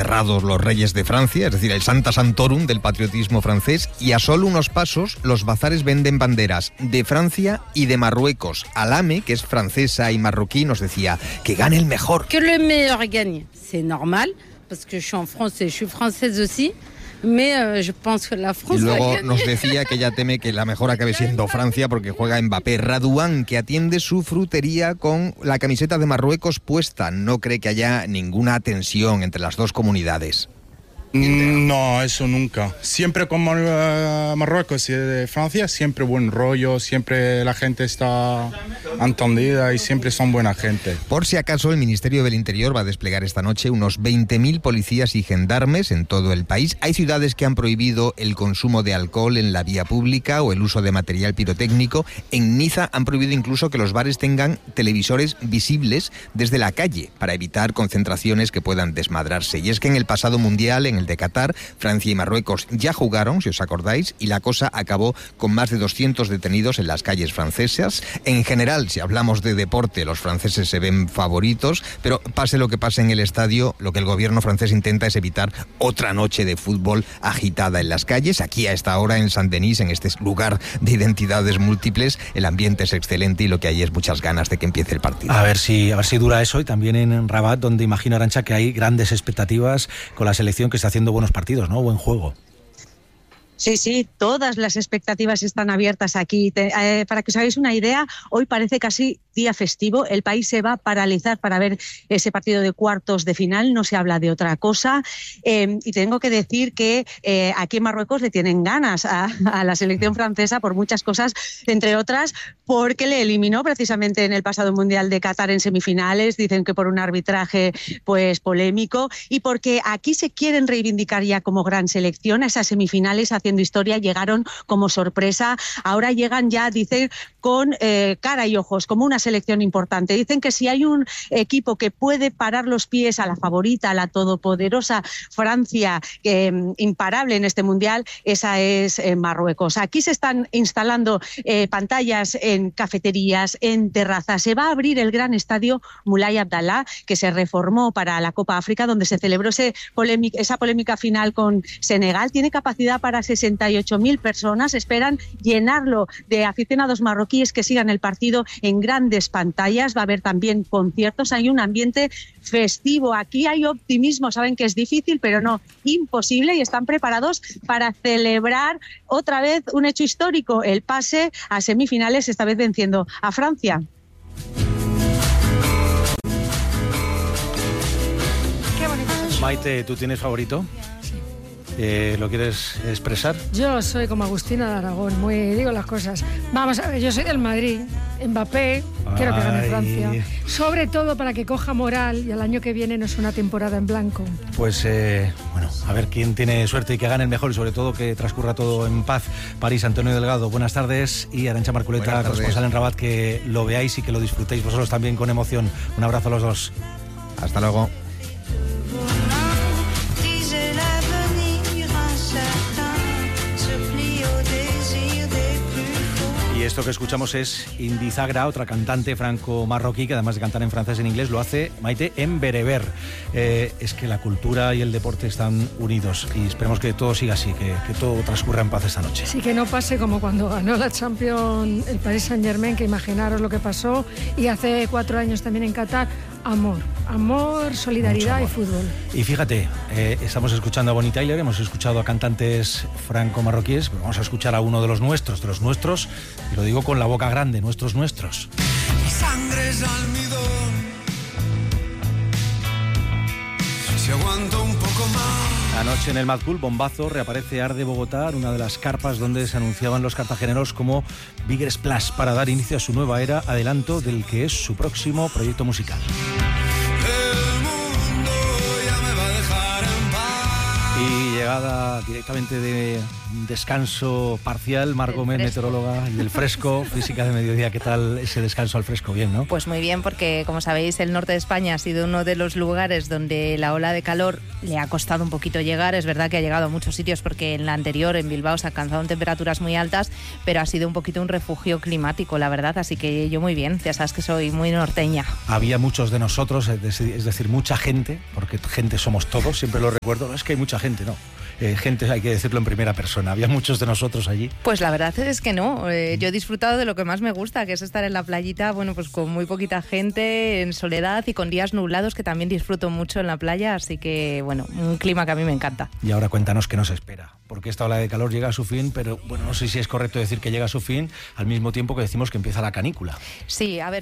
desterrados los reyes de Francia, es decir, el Santa Santorum del patriotismo francés, y a solo unos pasos los bazares venden banderas de Francia y de Marruecos. Alame, que es francesa y marroquí, nos decía que gane el mejor. Que le meilleur gagne, c'est normal, parce que je suis en France et je suis française aussi. Mais je pense que la France y luego nos decía que ella teme que la mejor acabe siendo Francia porque juega Mbappé. Radouan, que atiende su frutería con la camiseta de Marruecos puesta, no cree que haya ninguna tensión entre las dos comunidades. No, eso nunca. Siempre con Marruecos y Francia, siempre buen rollo, siempre la gente está entendida y siempre son buena gente. Por si acaso, el Ministerio del Interior va a desplegar esta noche unos 20.000 policías y gendarmes en todo el país. Hay ciudades que han prohibido el consumo de alcohol en la vía pública o el uso de material pirotécnico. En Niza han prohibido incluso que los bares tengan televisores visibles desde la calle para evitar concentraciones que puedan desmadrarse. Y es que en el pasado mundial, en el de Qatar, Francia y Marruecos ya jugaron, si os acordáis, y la cosa acabó con más de 200 detenidos en las calles francesas. En general, si hablamos de deporte, los franceses se ven favoritos, pero pase lo que pase en el estadio, lo que el gobierno francés intenta es evitar otra noche de fútbol agitada en las calles. Aquí a esta hora en Saint-Denis, en este lugar de identidades múltiples, el ambiente es excelente y lo que hay es muchas ganas de que empiece el partido. A ver si dura eso, y también en Rabat, donde imagino, Arantxa, que hay grandes expectativas con la selección que está haciendo buenos partidos, ¿no? Buen juego. Sí, todas las expectativas están abiertas aquí. Para que os hagáis una idea, hoy parece casi día festivo. El país se va a paralizar para ver ese partido de cuartos de final. No se habla de otra cosa. Y tengo que decir que aquí en Marruecos le tienen ganas a la selección francesa por muchas cosas, entre otras porque le eliminó precisamente en el pasado Mundial de Qatar en semifinales. Dicen que por un arbitraje pues polémico, y porque aquí se quieren reivindicar ya como gran selección. A esas semifinales haciendo historia, llegaron como sorpresa, ahora llegan ya, dicen, con cara y ojos, como una selección importante. Dicen que si hay un equipo que puede parar los pies a la favorita, a la todopoderosa Francia, imparable en este Mundial, esa es Marruecos. Aquí se están instalando pantallas en cafeterías, en terrazas. Se va a abrir el gran estadio Moulay Abdallah, que se reformó para la Copa África, donde se celebró esa polémica final con Senegal. Tiene capacidad para 68.000 personas. Esperan llenarlo de aficionados marroquíes que sigan el partido en grandes pantallas. Va a haber también conciertos. Hay un ambiente festivo. Aquí hay optimismo. Saben que es difícil, pero no imposible, y están preparados para celebrar otra vez un hecho histórico, el pase a semifinales, esta vez venciendo a Francia. Qué bonito. Maite, ¿tú tienes favorito? ¿Lo quieres expresar? Yo soy como Agustina de Aragón, digo las cosas. Vamos a ver, yo soy del Madrid, Mbappé, quiero que gane Francia. Sobre todo para que coja moral y al año que viene no es una temporada en blanco. Pues, bueno, a ver quién tiene suerte y que gane el mejor, y sobre todo que transcurra todo en paz. París, Antonio Delgado, buenas tardes, y Arantxa Marculeta, corresponsal en Rabat, que lo veáis y que lo disfrutéis vosotros también con emoción. Un abrazo a los dos. Hasta luego. Y esto que escuchamos es Indizagra, otra cantante franco-marroquí que además de cantar en francés y en inglés lo hace, Maite, en bereber. Es que la cultura y el deporte están unidos y esperemos que todo siga así, que todo transcurra en paz esta noche. Sí, que no pase como cuando ganó la Champions el Paris Saint-Germain, que imaginaros lo que pasó, y hace 4 años también en Qatar. Amor, solidaridad amor. Y fútbol. Y fíjate, estamos escuchando a Bonnie Tyler, hemos escuchado a cantantes franco-marroquíes, vamos a escuchar a uno de los nuestros, y lo digo con la boca grande, nuestros. Mi sangre es almidón, si aguanto un poco más. Anoche en el Mad Cool, bombazo, reaparece Arde Bogotá, una de las carpas donde se anunciaban los cartageneros como Bigger Splash, para dar inicio a su nueva era, adelanto del que es su próximo proyecto musical. llegada directamente de descanso parcial, Mar Gómez, meteoróloga, y del fresco, física de mediodía. ¿Qué tal ese descanso al fresco? Bien, ¿no? Pues muy bien, porque como sabéis, el norte de España ha sido uno de los lugares donde la ola de calor le ha costado un poquito llegar. Es verdad que ha llegado a muchos sitios porque en la anterior, en Bilbao, se alcanzaron temperaturas muy altas, pero ha sido un poquito un refugio climático, la verdad. Así que yo muy bien, ya sabes que soy muy norteña. Había muchos de nosotros, es decir, mucha gente, porque gente somos todos, siempre lo recuerdo. No es que hay mucha gente, no. Gente, hay que decirlo en primera persona. ¿Había muchos de nosotros allí? Pues la verdad es que no. Yo he disfrutado de lo que más me gusta, que es estar en la playita, bueno, pues con muy poquita gente, en soledad y con días nublados, que también disfruto mucho en la playa. Así que, bueno, un clima que a mí me encanta. Y ahora cuéntanos qué nos espera. Porque esta ola de calor llega a su fin, pero bueno, no sé si es correcto decir que llega a su fin al mismo tiempo que decimos que empieza la canícula. Sí, a ver.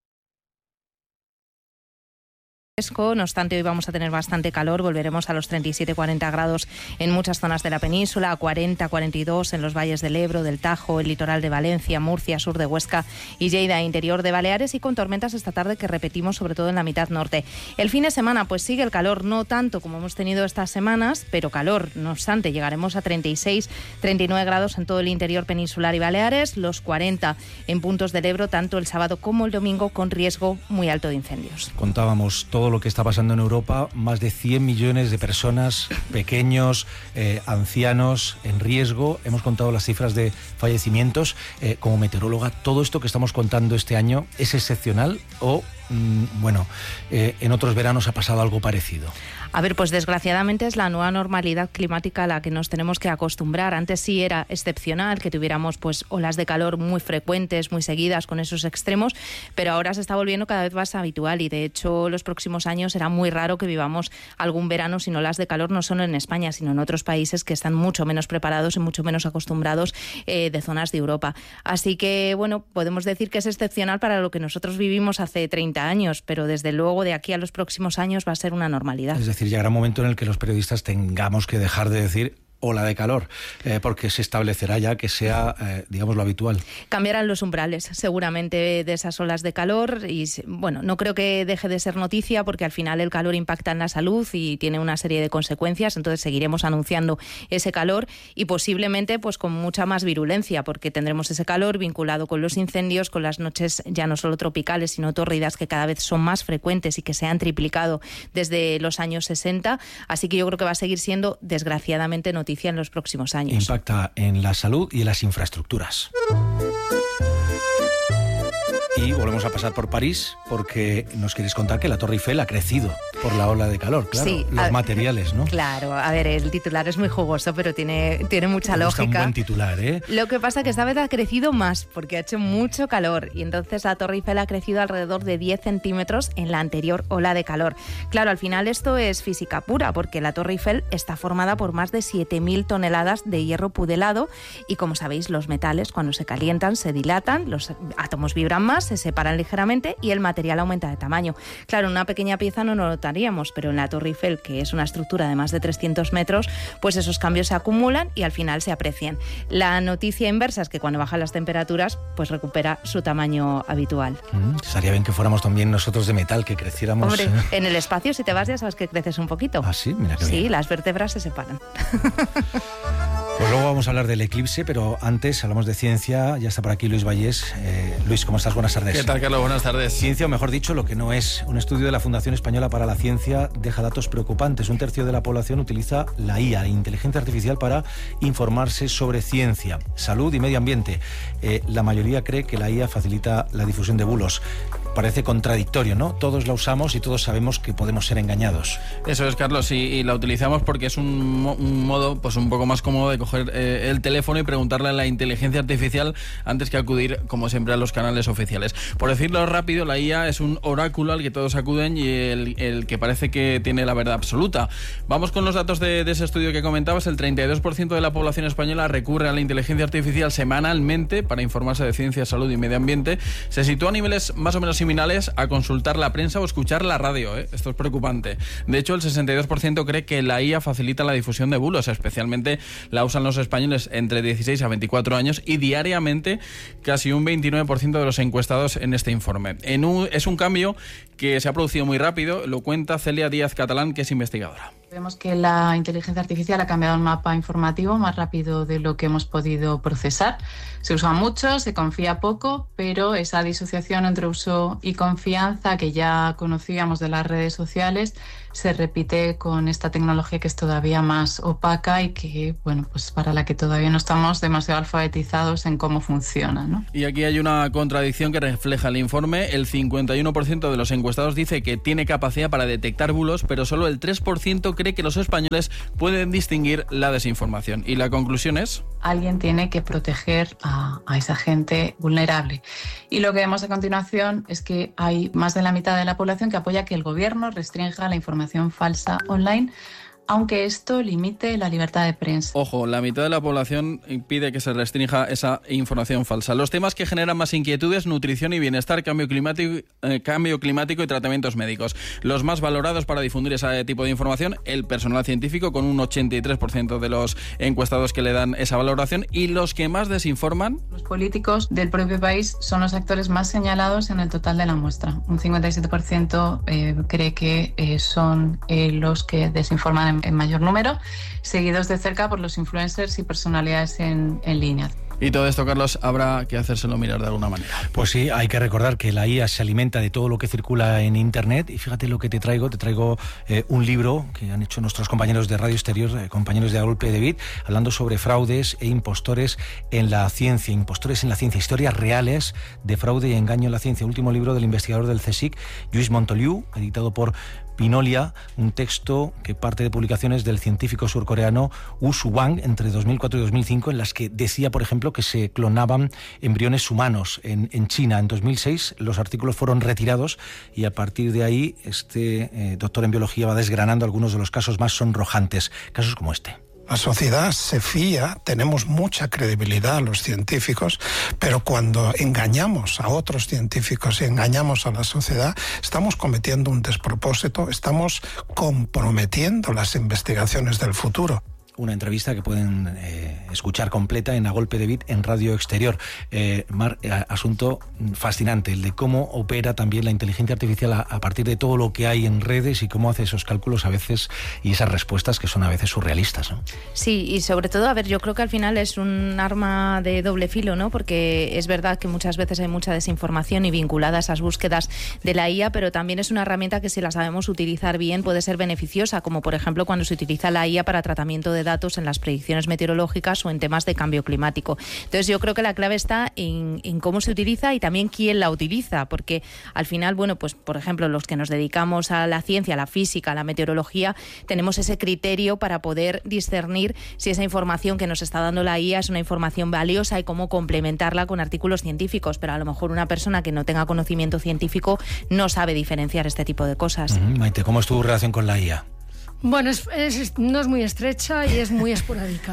No obstante, hoy vamos a tener bastante calor, volveremos a los 37-40 grados en muchas zonas de la península, a 40-42 en los valles del Ebro, del Tajo, el litoral de Valencia, Murcia, sur de Huesca y Lleida, interior de Baleares, y con tormentas esta tarde que repetimos sobre todo en la mitad norte. El fin de semana pues sigue el calor, no tanto como hemos tenido estas semanas, pero calor, no obstante, llegaremos a 36-39 grados en todo el interior peninsular y Baleares, los 40 en puntos del Ebro, tanto el sábado como el domingo, con riesgo muy alto de incendios. Contábamos todo lo que está pasando en Europa, más de 100 millones de personas, pequeños, ancianos, en riesgo. Hemos contado las cifras de fallecimientos. Como meteoróloga, ¿todo esto que estamos contando este año es excepcional o, en otros veranos ha pasado algo parecido? A ver, pues desgraciadamente es la nueva normalidad climática a la que nos tenemos que acostumbrar. Antes sí era excepcional que tuviéramos pues olas de calor muy frecuentes, muy seguidas, con esos extremos, pero ahora se está volviendo cada vez más habitual y de hecho los próximos años será muy raro que vivamos algún verano sin olas de calor, no solo en España, sino en otros países que están mucho menos preparados y mucho menos acostumbrados de zonas de Europa. Así que, bueno, podemos decir que es excepcional para lo que nosotros vivimos hace 30 años, pero desde luego de aquí a los próximos años va a ser una normalidad. Es decir, llegará un momento en el que los periodistas tengamos que dejar de decir ola de calor, porque se establecerá ya que sea, digamos, lo habitual. Cambiarán los umbrales, seguramente, de esas olas de calor y, bueno, no creo que deje de ser noticia porque al final el calor impacta en la salud y tiene una serie de consecuencias, entonces seguiremos anunciando ese calor y posiblemente pues con mucha más virulencia porque tendremos ese calor vinculado con los incendios, con las noches ya no solo tropicales sino tórridas que cada vez son más frecuentes y que se han triplicado desde los años 60, así que yo creo que va a seguir siendo, desgraciadamente, noticia en los próximos años. Impacta en la salud y en las infraestructuras. Y volvemos a pasar por París porque nos quieres contar que la Torre Eiffel ha crecido por la ola de calor, claro, sí, los materiales, ¿no? Claro, a ver, el titular es muy jugoso, pero tiene mucha lógica. Un buen titular, ¿eh? Lo que pasa es que esta vez ha crecido más porque ha hecho mucho calor y entonces la Torre Eiffel ha crecido alrededor de 10 centímetros en la anterior ola de calor. Claro, al final esto es física pura porque la Torre Eiffel está formada por más de 7.000 toneladas de hierro pudelado y, como sabéis, los metales cuando se calientan se dilatan, los átomos vibran más, se separan ligeramente y el material aumenta de tamaño. Claro, una pequeña pieza no lo notaríamos, pero en la Torre Eiffel, que es una estructura de más de 300 metros, pues esos cambios se acumulan y al final se aprecian. La noticia inversa es que cuando bajan las temperaturas, pues recupera su tamaño habitual. Estaría bien que fuéramos también nosotros de metal, que creciéramos... Hombre, en el espacio, si te vas, ya sabes que creces un poquito. Ah, sí, mira qué bien. Sí, las vértebras se separan. Pues luego vamos a hablar del eclipse, pero antes hablamos de ciencia. Ya está por aquí Luis Vallés. Luis, ¿cómo estás? Buenas tardes. ¿Qué tal, Carlos? Buenas tardes. Ciencia, o mejor dicho, lo que no es. Un estudio de la Fundación Española para la Ciencia deja datos preocupantes. Un tercio de la población utiliza la IA, inteligencia artificial, para informarse sobre ciencia, salud y medio ambiente. La mayoría cree que la IA facilita la difusión de bulos. Parece contradictorio, ¿no? Todos la usamos y todos sabemos que podemos ser engañados. Eso es, Carlos, y la utilizamos porque es un modo pues un poco más cómodo de coger el teléfono y preguntarle a la inteligencia artificial antes que acudir, como siempre, a los canales oficiales. Por decirlo rápido, la IA es un oráculo al que todos acuden y el que parece que tiene la verdad absoluta. Vamos con los datos de ese estudio que comentabas. El 32% de la población española recurre a la inteligencia artificial semanalmente para informarse de ciencia, salud y medio ambiente. Se sitúa a niveles más o menos similares a consultar la prensa o escuchar la radio, ¿eh? Esto es preocupante. De hecho, el 62% cree que la IA facilita la difusión de bulos, especialmente la usan los españoles entre 16 a 24 años y diariamente casi un 29% de los encuestados en este informe. Es un cambio que se ha producido muy rápido, lo cuenta Celia Díaz Catalán, que es investigadora. Vemos que la inteligencia artificial ha cambiado el mapa informativo más rápido de lo que hemos podido procesar. Se usa mucho, se confía poco, pero esa disociación entre uso y confianza que ya conocíamos de las redes sociales se repite con esta tecnología que es todavía más opaca y que, bueno, pues para la que todavía no estamos demasiado alfabetizados en cómo funciona, ¿no? Y aquí hay una contradicción que refleja el informe. El 51% de los encuestados dice que tiene capacidad para detectar bulos, pero solo el 3% cree que los españoles pueden distinguir la desinformación. Y la conclusión es: alguien tiene que proteger a esa gente vulnerable. Y lo que vemos a continuación es que hay más de la mitad de la población que apoya que el gobierno restrinja la información falsa online, aunque esto limite la libertad de prensa. Ojo, la mitad de la población pide que se restrinja esa información falsa. Los temas que generan más inquietudes: nutrición y bienestar, cambio climático y tratamientos médicos. Los más valorados para difundir ese tipo de información: el personal científico, con un 83% de los encuestados que le dan esa valoración. Y los que más desinforman: los políticos del propio país son los actores más señalados en el total de la muestra. Un 57% cree que son los que desinforman en mayor número, seguidos de cerca por los influencers y personalidades en línea. Y todo esto, Carlos, habrá que hacérselo mirar de alguna manera. Pues sí, hay que recordar que la IA se alimenta de todo lo que circula en Internet. Y fíjate lo que te traigo un libro que han hecho nuestros compañeros de Radio Exterior, compañeros de Golpe de Bit, hablando sobre fraudes e impostores en la ciencia. Impostores en la ciencia, historias reales de fraude y engaño en la ciencia. Último libro del investigador del CSIC, Lluís Montoliu, editado por Pinolia, un texto que parte de publicaciones del científico surcoreano Woo Soo-hwang entre 2004 y 2005, en las que decía, por ejemplo, que se clonaban embriones humanos en China. En 2006 los artículos fueron retirados y a partir de ahí este doctor en biología va desgranando algunos de los casos más sonrojantes, casos como este. La sociedad se fía, tenemos mucha credibilidad a los científicos, pero cuando engañamos a otros científicos y engañamos a la sociedad, estamos cometiendo un despropósito, estamos comprometiendo las investigaciones del futuro. Una entrevista que pueden escuchar completa en A Golpe de Bit en Radio Exterior. Asunto fascinante, el de cómo opera también la inteligencia artificial a partir de todo lo que hay en redes y cómo hace esos cálculos a veces y esas respuestas que son a veces surrealistas, ¿no? Sí, y sobre todo, yo creo que al final es un arma de doble filo, ¿no? Porque es verdad que muchas veces hay mucha desinformación y vinculada a esas búsquedas de la IA, pero también es una herramienta que, si la sabemos utilizar bien, puede ser beneficiosa, como por ejemplo cuando se utiliza la IA para tratamiento de datos en las predicciones meteorológicas o en temas de cambio climático. Entonces yo creo que la clave está en cómo se utiliza y también quién la utiliza, porque al final, bueno, pues por ejemplo, los que nos dedicamos a la ciencia, a la física, a la meteorología, tenemos ese criterio para poder discernir si esa información que nos está dando la IA es una información valiosa y cómo complementarla con artículos científicos, pero a lo mejor una persona que no tenga conocimiento científico no sabe diferenciar este tipo de cosas. Maite, ¿cómo es tu relación con la IA? Bueno, no es muy estrecha y es muy esporádica.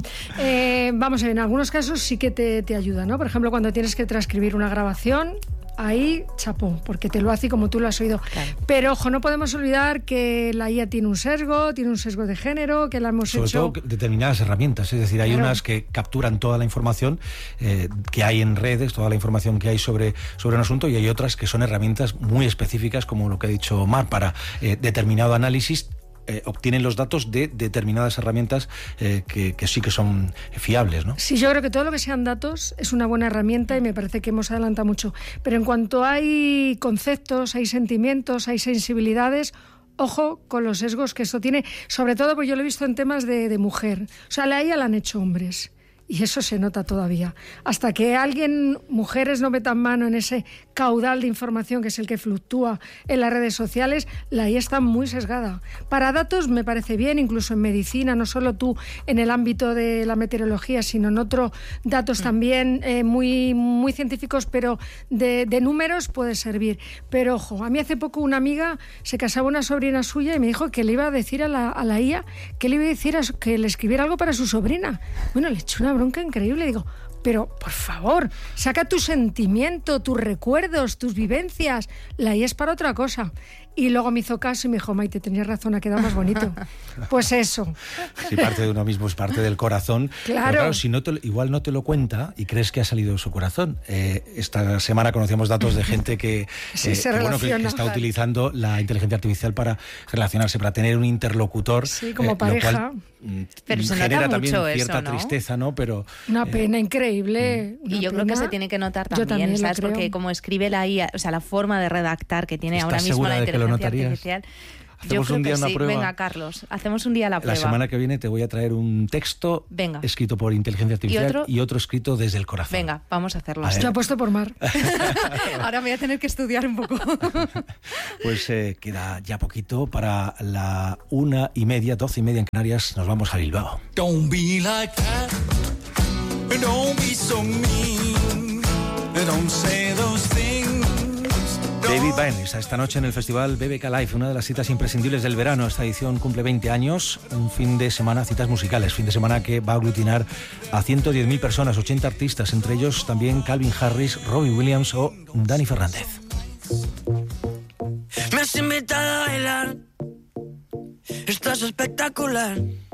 Vamos a ver, en algunos casos sí que te ayuda, ¿no? Por ejemplo, cuando tienes que transcribir una grabación, ahí chapó, porque te lo hace como tú lo has oído. Claro. Pero ojo, no podemos olvidar que la IA tiene un sesgo de género, que la hemos hecho... Sobre todo determinadas herramientas, es decir, hay unas que capturan toda la información que hay en redes, toda la información que hay sobre un asunto, y hay otras que son herramientas muy específicas, como lo que ha dicho Mar, para determinado análisis. Obtienen los datos de determinadas herramientas que sí que son fiables, ¿no? Sí, yo creo que todo lo que sean datos es una buena herramienta y me parece que hemos adelantado mucho. Pero en cuanto hay conceptos, hay sentimientos, hay sensibilidades, ojo con los sesgos que esto tiene, sobre todo porque yo lo he visto en temas de mujer. O sea, la IA la han hecho hombres. Y eso se nota todavía. Hasta que mujeres no metan mano en ese caudal de información que es el que fluctúa en las redes sociales, la IA está muy sesgada. Para datos me parece bien, incluso en medicina, no solo tú en el ámbito de la meteorología, sino en otros datos también muy, muy científicos, pero de números puede servir. Pero ojo, a mí hace poco una amiga se casaba una sobrina suya y me dijo que le iba a decir a la IA, que le iba a decir que le escribiera algo para su sobrina. Bueno, le eché una bronca increíble, digo, pero por favor, saca tu sentimiento, tus recuerdos, tus vivencias. La IA es para otra cosa. y luego me hizo caso y me dijo, Maite, tenías razón, ha quedado más bonito. Pues eso. Si parte de uno mismo es parte del corazón. Claro. Pero claro, si no igual no te lo cuenta y crees que ha salido de su corazón. Esta semana conocíamos datos de gente que está utilizando la inteligencia artificial para relacionarse, para tener un interlocutor. Sí, como pareja. Lo cual, pero se genera nota también mucho cierta eso, ¿no? tristeza, ¿no? Pero una pena increíble. Y yo creo que se tiene que notar también, ¿sabes? Porque como escribe la IA, o sea, la forma de redactar que tiene ahora mismo la inteligencia artificial. Yo creo que sí. Venga, Carlos, hacemos un día la prueba. La semana que viene te voy a traer un texto escrito por inteligencia artificial y otro escrito desde el corazón. Venga, vamos a hacerlo. Yo apuesto por Mar. Ahora me voy a tener que estudiar un poco. Pues queda ya poquito para la 1:30, 12:30 en Canarias. Nos vamos a Bilbao. Don't be like that. Don't be so mean. Don't say those things. David Byrne está esta noche en el festival BBK Live, una de las citas imprescindibles del verano. Esta edición cumple 20 años, un fin de semana, citas musicales, fin de semana que va a aglutinar a 110.000 personas, 80 artistas, entre ellos también Calvin Harris, Robbie Williams o Dani Fernández. Me has invitado a bailar, estás espectacular.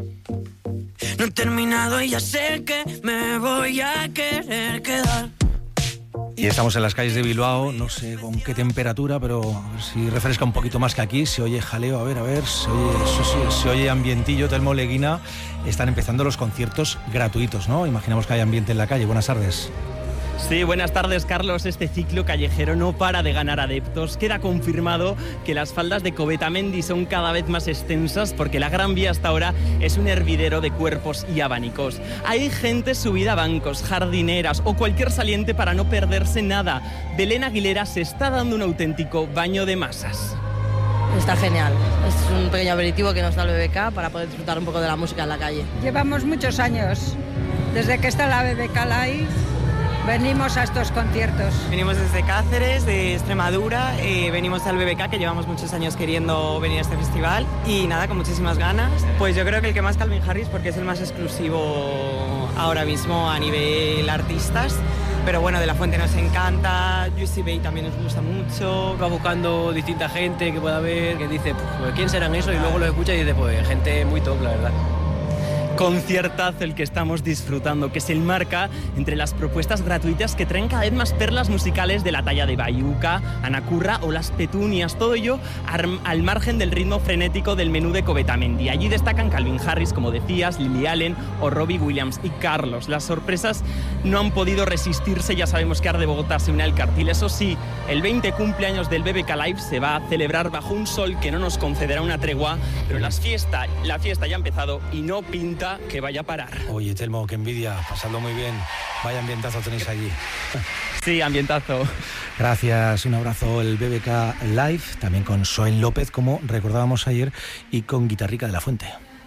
No he terminado y ya sé que me voy a querer quedar. Y estamos en las calles de Bilbao, no sé con qué temperatura, pero a ver si refresca un poquito más que aquí. Se oye jaleo, a ver, se oye ambientillo. Telmo, Leguina, están empezando los conciertos gratuitos, ¿no? Imaginamos que hay ambiente en la calle. Buenas tardes. Sí, buenas tardes, Carlos. Este ciclo callejero no para de ganar adeptos. Queda confirmado que las faldas de Covetamendi son cada vez más extensas porque la Gran Vía hasta ahora es un hervidero de cuerpos y abanicos. Hay gente subida a bancos, jardineras o cualquier saliente para no perderse nada. Belén Aguilera se está dando un auténtico baño de masas. Está genial. Es un pequeño aperitivo que nos da el BBK para poder disfrutar un poco de la música en la calle. Llevamos muchos años. Desde que está la BBK Live venimos a estos conciertos. Venimos desde Cáceres, de Extremadura, venimos al BBK, que llevamos muchos años queriendo venir a este festival, y nada, con muchísimas ganas. Pues yo creo que el que más Calvin Harris, porque es el más exclusivo ahora mismo a nivel artistas. Pero bueno, De La Fuente nos encanta, Juicy Bay también nos gusta mucho. Va buscando distinta gente que pueda ver, que dice, pues ¿quién serán esos? Y luego lo escucha y dice, pues gente muy top, la verdad. Conciertazo el que estamos disfrutando, que se enmarca entre las propuestas gratuitas que traen cada vez más perlas musicales de la talla de Bayuca, Anacurra o Las Petunias, todo ello al margen del ritmo frenético del menú de Covetamendi. Allí destacan Calvin Harris, como decías, Lily Allen o Robbie Williams y Carlos. Las sorpresas no han podido resistirse, ya sabemos que Arde Bogotá se une al cartel. Eso sí, el 20 cumpleaños del BBK Live se va a celebrar bajo un sol que no nos concederá una tregua, pero la fiesta ya ha empezado y no pinta que vaya a parar. Oye, Telmo, qué envidia, pasadlo muy bien. Vaya ambientazo tenéis allí. Sí, ambientazo. Gracias, un abrazo. El BBK Live, también con Soel López, como recordábamos ayer, y con Guitarrica de la Fuente.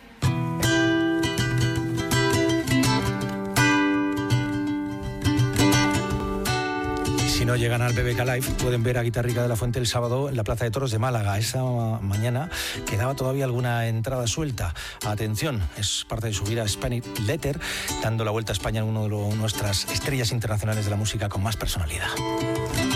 Si no llegan al BBK Live, pueden ver a Guitarrica de la Fuente el sábado en la Plaza de Toros de Málaga. Esa mañana quedaba todavía alguna entrada suelta. Atención, es parte de su gira Spanish Letter, dando la vuelta a España en uno de nuestras estrellas internacionales de la música con más personalidad.